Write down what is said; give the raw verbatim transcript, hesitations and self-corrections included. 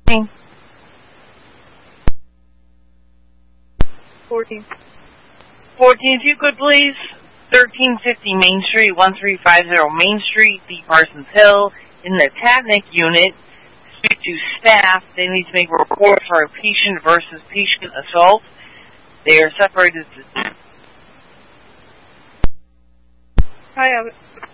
fourteen. fourteen, if you could, please. thirteen fifty Main Street, one three five zero Main Street, D. Parsons Hill, in the Tatnick unit. Speak to staff. They need to make a report for a patient versus patient assault. They are separated. I have it.